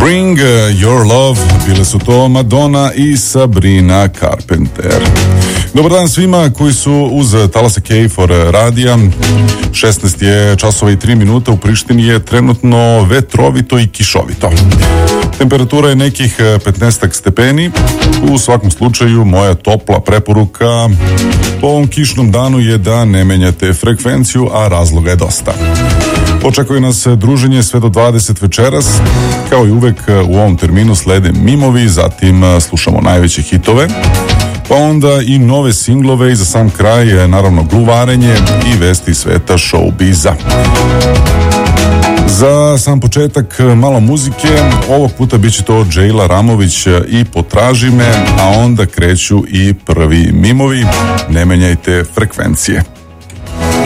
Bring Your Love, bile su to Madonna i Sabrina Carpenter. Dobar dan svima koji su uz talase KFOR radija. 16 je časova i 3 minuta, u Prištini je trenutno vetrovito i kišovito. Temperatura je nekih 15 stepeni. U svakom slučaju moja topla preporuka po ovom kišnom danu je da ne menjate frekvenciju, a razloga je dosta. Očekuje nas druženje sve do 20 večeras. Kao i uvek u ovom terminu slede mimovi, zatim slušamo najveće hitove, pa onda i nove singlove i za sam kraj naravno gluvarenje i vesti sveta showbiza. Za sam početak malo muzike, ovog puta bit će to Džejla Ramović i Potraži me, a onda kreću i prvi mimovi, ne menjajte frekvencije.